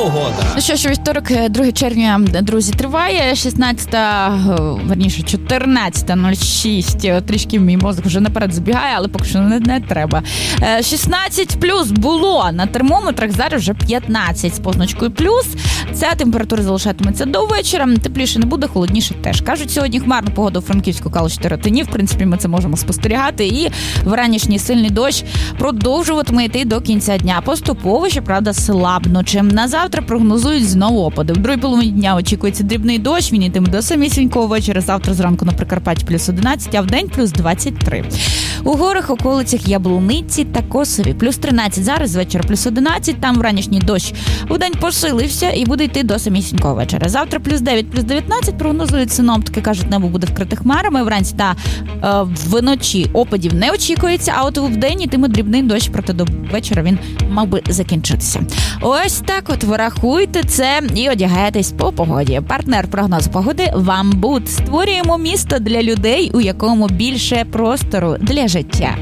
погода. Ну що ж, вівторок, 2 червня, друзі, триває. 14:06. Трішки мій мозок вже наперед забігає, але поки що не треба. 16 плюс було на термометрах, зараз вже 15 з позначкою плюс. Ця температура залишатиметься до вечора. Тепліше не буде, холодніше теж. Кажуть, сьогодні хмарна погода у Франківську, Калуші та Ротині. В принципі, ми це можемо спостерігати. І вранішній сильний дощ продовжуватиме йти до кінця дня. Поступово, щоправда, слабнуче. На завтра прогнозують знову опади. В другій половині дня очікується дрібний дощ. Він йтиме до самісінького вечора. Завтра зранку на Прикарпатті плюс 11, а в день плюс 23. У горах, околицях Яблуниці та Косові плюс 13. Зараз з вечора плюс 11. Там вранішній дощ у день посилився і буде йти до самісінького вечора. Завтра плюс 9, плюс 19. Прогнозують синоптики. Кажуть, небо буде вкрите хмарами. Вранці та вночі опадів не очікується. А от вдень йтиме дрібний дощ, проте до вечора він мав би закінчитися. Ось так от ви рахуйте це і одягаєтесь по погоді. Партнер прогнозу погоди «Вамбут». Створюємо місто для людей, у якому більше простору для життя.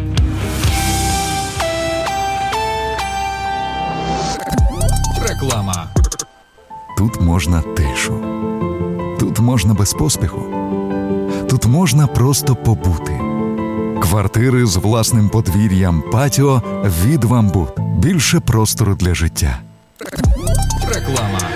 Реклама. Тут можна тишу. Тут можна без поспіху. Тут можна просто побути. Квартири з власним подвір'ям, патіо від «Вамбут». Більше простору для життя. Реклама.